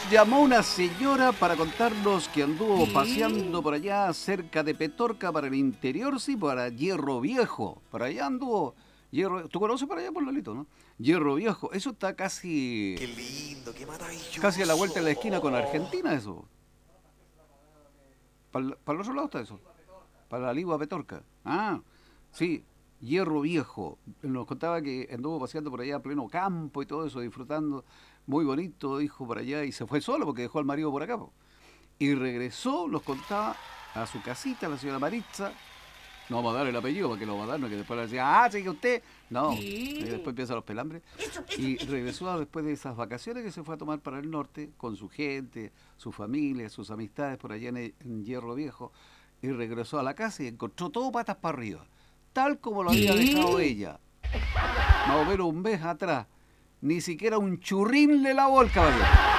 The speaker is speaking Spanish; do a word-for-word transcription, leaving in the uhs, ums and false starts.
llamó una señora para contarnos que anduvo ¿Qué? paseando por allá cerca de Petorca para el interior, sí, para Hierro Viejo. Para allá anduvo. Hierro, ¿tú conoces para allá por Lalito, no? Hierro Viejo, eso está casi, Qué lindo, qué casi a la vuelta de la maravilloso. esquina con Argentina, eso. Para el, para el otro lado está eso. Para la Ligua Petorca. Ah, sí, Hierro Viejo. Nos contaba que anduvo paseando por allá a pleno campo y todo eso, disfrutando. Muy bonito, dijo por allá, y se fue solo porque dejó al marido por acá, po. Y regresó, nos contaba, a su casita, la señora Maritza. No vamos a dar el apellido para que lo va a dar, no que después le decía, ah, sí que usted. No, y después ¿Qué? empiezan los pelambres. Eso, eso, Y eso, eso. regresó después de esas vacaciones que se fue a tomar para el norte, con su gente, su familia, sus amistades por allá en, el- en Hierro Viejo. Y regresó a la casa y encontró todo patas para arriba, tal como lo había dejado ¿Qué? ella, más o menos un mes atrás. Ni siquiera un churrín le lavó el caballero.